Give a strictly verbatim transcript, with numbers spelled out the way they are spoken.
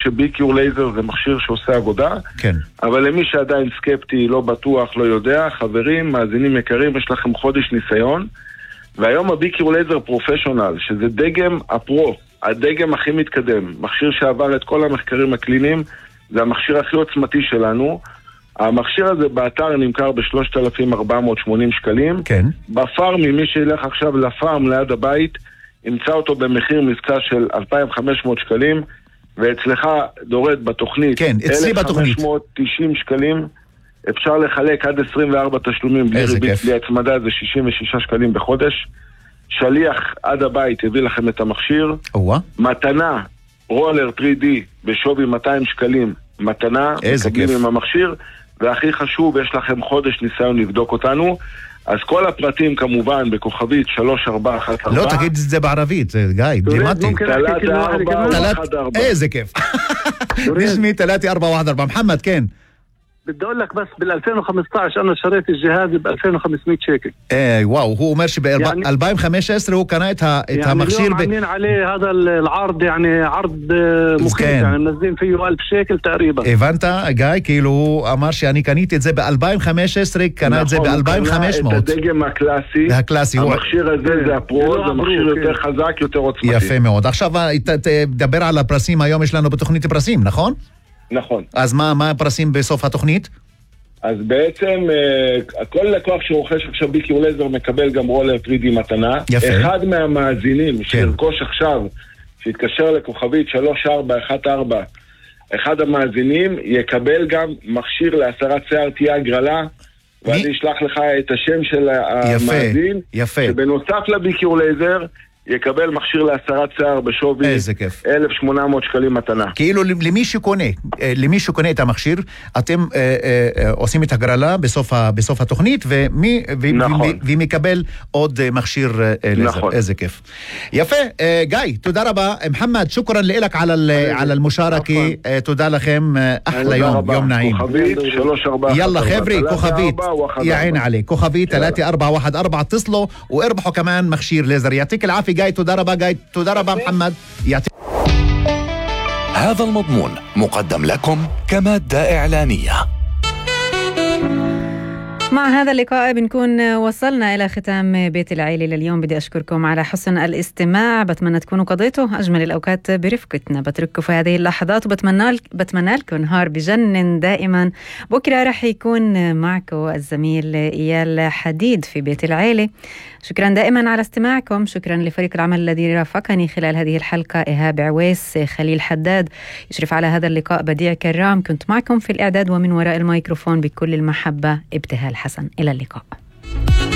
שבי-קיור לייזר זה מכשיר שעושה עבודה, כן. אבל למי שעדיין סקפטי, לא בטוח, לא יודע, חברים, מאזינים יקרים, יש לכם חודש ניסיון, והיום הבי-קיור לייזר פרופשיונל, שזה דגם הפרו, הדגם הכי מתקדם, מכשיר שעבר את כל המחקרים הקליניים, זה המכשיר הכי עוצמתי שלנו. המכשיר הזה באתר נמכר ב-שלושת אלפים ארבע מאות ושמונים שקלים. כן. בפארמי, מי שילך עכשיו לפארם ליד הבית, ימצא אותו במחיר מבצע של אלפיים וחמש מאות שקלים, ואצלך דורד בתוכנית, כן, אצלי בתוכנית. אלף וחמש מאות ותשעים שקלים, אפשר לחלק עד עשרים וארבע תשלומים, בלי ריבית, בלי הצמדה, זה שישים ושישה שקלים בחודש. שליח עד הבית יביא לכם את המכשיר. אוה. מתנה, רולר שלוש די בשווי מאתיים שקלים, מתנה, מקבלים עם המכשיר, והכי חשוב, יש לכם חודש ניסיון לבדוק אותנו. אז כל הפרטים כמובן בכוכבית שלוש ארבע אחת ארבע. לא, תגיד את זה בערבית, זה גיא, דימתי. תלת ארבע אחת ארבע. איזה כיף. נשמי תלת ארבע אחת ארבע. מחמד, כן. بدي اقول لك بس بال ألفين وخمسة عشر انا شريت الجهاز ب ألفين وخمسمية شيكل. ايه واو هو אומר שב-אלפיים וחמש עשרה הוא קנה את המכשיר. يعني اليوم عاملين عليه هذا العرض يعني عرض مخيف يعني منزلين فيه ألف شيكل تقريبا. הבנת גיא? כאילו הוא אמר שאני קניתי את זה ב-אלפיים וחמש עשרה, קנה את זה ב-אלפיים וחמש מאות. את הדגם הקלאסי. הקלאסי. המכשיר הזה זה הפרו, זה מכשיר יותר חזק, יותר עוצמתי. יפה מאוד. עכשיו תדבר על הפרסים, היום יש לנו בתוכנית פרסים, נכון? נכון. אז מה, מה הפרסים בסוף התוכנית? אז בעצם כל לקוח שרוכש עכשיו בי-קיור לייזר מקבל גם רולר שלוש די מתנה. יפה. אחד מהמאזינים שירכוש עכשיו, שיתקשר לכוכבית שלוש ארבע אחת ארבע, אחד המאזינים יקבל גם מכשיר להסרת שיער, תהיה הגרלה, ואז ישלח לך את השם של המאזין. יפה. שבנוסף לבי-קיור לייזר יקבל מכשיר להסרת שיער בשווי אלף ושמונה מאות שקלים מתנה. כאילו למי שקונה, למי שקונה את המכשיר, אתם אה, אה, עושים את הגרלה בסוף, ה, בסוף התוכנית, ומי, ו, נכון. ו, ומקבל עוד מכשיר אה, נכון. לזר. איזה כיף. יפה, אה, גיא, תודה רבה. מחמד, שוקרן לך על, על المشاركة. אה, תודה לכם, אחלה יום, יום נעים. כוכבית, שלוש ארבע. יאללה חבר'י, כוכבית, יעין עלי. כוכבית, שלוש ארבע אחת ארבע, اتصلوا واربحوا كمان مכשיר ليزر. يعطيك العافية جاي. تدار ربا جاي تدار ربا محمد يعطي. هذا المضمون مقدم لكم كمادة إعلانية. مع هذا اللقاء بنكون وصلنا إلى ختام بيت العيلة لليوم. بدي أشكركم على حسن الاستماع. بتمنى تكونوا قضيتوا أجمل الأوقات برفقتنا. بترككم في هذه اللحظات وبتمنى بتمنى لكم نهار بجنن دائما. بكرة رح يكون معكم الزميل إيال حديد في بيت العيلة. شكرا دائما على استماعكم. شكرا لفريق العمل الذي رافقني خلال هذه الحلقة، إيهاب عويس، خليل حداد، يشرف على هذا اللقاء بديع كرام. كنت معكم في الإعداد ومن وراء الميكروفون بكل المحبة ابتهال حسن. إلى اللقاء.